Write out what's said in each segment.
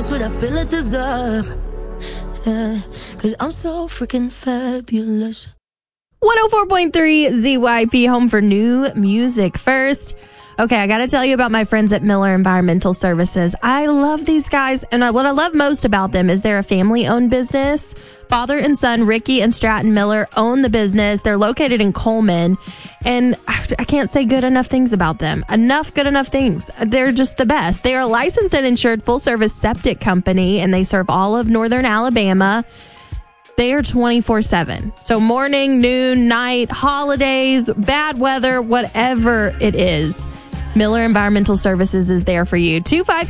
twice what I feel I deserve. Cause I'm so freaking fabulous. 104.3 ZYP, home for new music. First, okay, I got to tell you about my friends at Miller Environmental Services. I love these guys, and what I love most about them is they're a family-owned business. Father and son, Ricky and Stratton Miller, own the business. They're located in Coleman, and I can't say good enough things about them. Good enough things. They're just the best. They are a licensed and insured full-service septic company, and they serve all of northern Alabama. They are 24/7. So morning, noon, night, holidays, bad weather, whatever it is, Miller Environmental Services is there for you.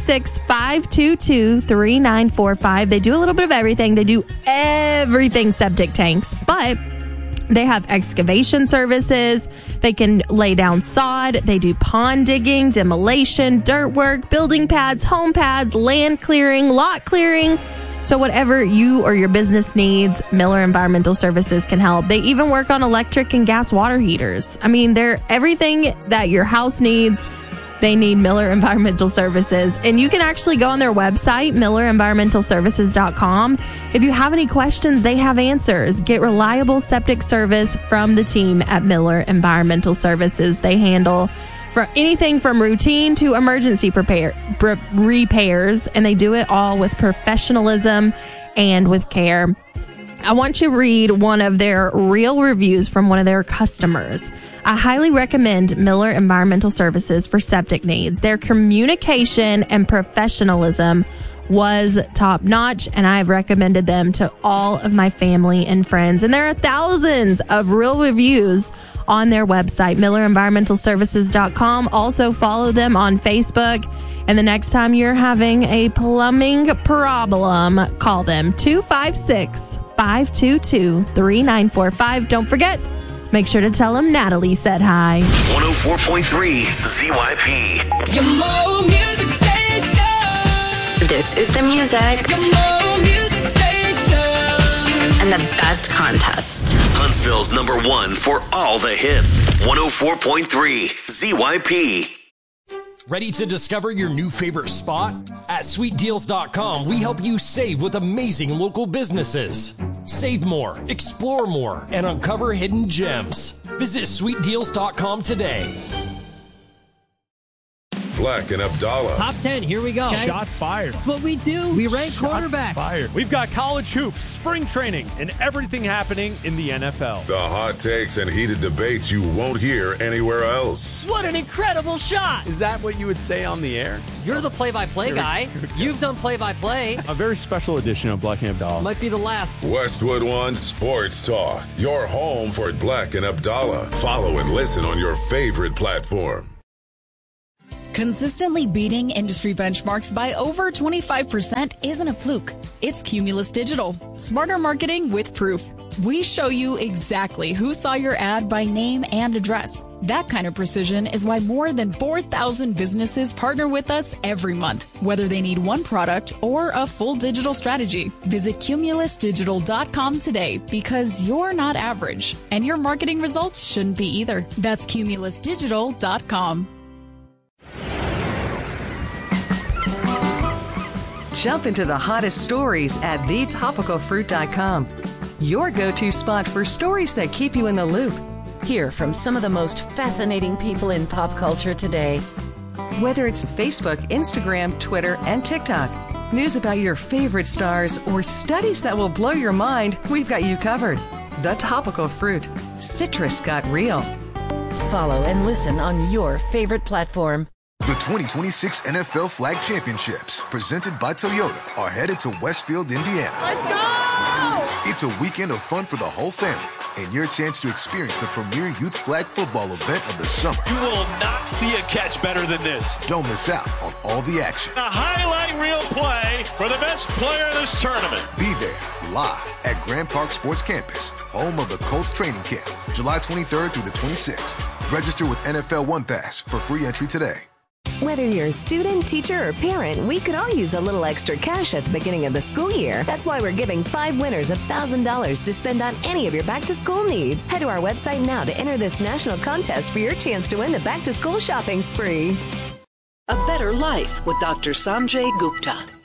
256-522-3945. They do a little bit of everything. They do everything septic tanks, but they have excavation services. They can lay down sod. They do pond digging, demolition, dirt work, building pads, home pads, land clearing, lot clearing. So whatever you or your business needs, Miller Environmental Services can help. They even work on electric and gas water heaters. I mean, they're everything that your house needs. They need Miller Environmental Services. And you can actually go on their website, MillerEnvironmentalServices.com. If you have any questions, they have answers. Get reliable septic service from the team at Miller Environmental Services. They handle for anything from routine to emergency repairs, and they do it all with professionalism and with care. I want you to read one of their real reviews from one of their customers. I highly recommend Miller Environmental Services for septic needs. Their communication and professionalism was top notch, and I've recommended them to all of my family and friends. And there are thousands of real reviews on their website, MillerEnvironmentalServices.com. Also follow them on Facebook. And the next time you're having a plumbing problem, call them 256-522-3945. Don't forget, make sure to tell them Natalie said hi. 104.3 ZYP. Your Mo Music Station. This is the music. Your Mo Music Station. And the best contest. Huntsville's #1 for all the hits. 104.3 ZYP. Ready to discover your new favorite spot? At SweetDeals.com, we help you save with amazing local businesses. Save more, explore more, and uncover hidden gems. Visit SweetDeals.com today. Black and Abdallah. Top 10, here we go. Okay. Shots fired. That's what we do. We rank quarterbacks. Fired. We've got college hoops, spring training, and everything happening in the NFL. The hot takes and heated debates you won't hear anywhere else. What an incredible shot. Is that what you would say on the air? You're the play-by-play guy. You've done play-by-play. A very special edition of Black and Abdallah. Might be the last. Westwood One Sports Talk. Your home for Black and Abdallah. Follow and listen on your favorite platform. Consistently beating industry benchmarks by over 25% isn't a fluke. It's Cumulus Digital. Smarter marketing with proof. We show you exactly who saw your ad by name and address. That kind of precision is why more than 4,000 businesses partner with us every month, whether they need one product or a full digital strategy. Visit CumulusDigital.com today because you're not average, and your marketing results shouldn't be either. That's CumulusDigital.com. Jump into the hottest stories at thetopicalfruit.com. Your go-to spot for stories that keep you in the loop. Hear from some of the most fascinating people in pop culture today. Whether it's Facebook, Instagram, Twitter, and TikTok, news about your favorite stars, or studies that will blow your mind, we've got you covered. The Topical Fruit. Citrus got real. Follow and listen on your favorite platform. The 2026 NFL Flag Championships, presented by Toyota, are headed to Westfield, Indiana. Let's go! It's a weekend of fun for the whole family and your chance to experience the premier youth flag football event of the summer. You will not see a catch better than this. Don't miss out on all the action. A highlight reel play for the best player in this tournament. Be there live at Grand Park Sports Campus, home of the Colts training camp, July 23rd through the 26th. Register with NFL One Pass for free entry today. Whether you're a student, teacher, or parent, we could all use a little extra cash at the beginning of the school year. That's why we're giving 5 winners $1,000 to spend on any of your back-to-school needs. Head to our website now to enter this national contest for your chance to win the back-to-school shopping spree. A better life with Dr. Sanjay Gupta.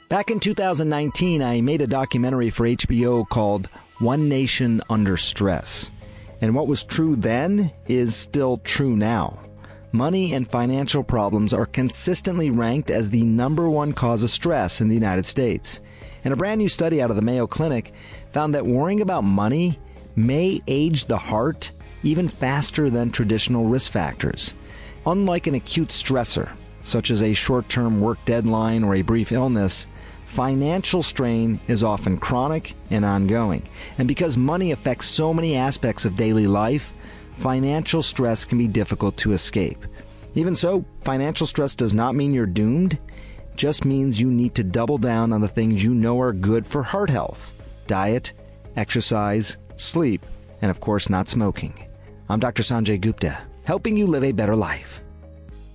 Back in 2019, I made a documentary for HBO called One Nation Under Stress. And what was true then is still true now. Money and financial problems are consistently ranked as the number one cause of stress in the United States. And a brand new study out of the Mayo Clinic found that worrying about money may age the heart even faster than traditional risk factors. Unlike an acute stressor, such as a short-term work deadline or a brief illness, financial strain is often chronic and ongoing. And because money affects so many aspects of daily life, financial stress can be difficult to escape. Even so, financial stress does not mean you're doomed. It just means you need to double down on the things you know are good for heart health: diet, exercise, sleep, and of course not smoking. I'm Dr. Sanjay Gupta, helping you live a better life.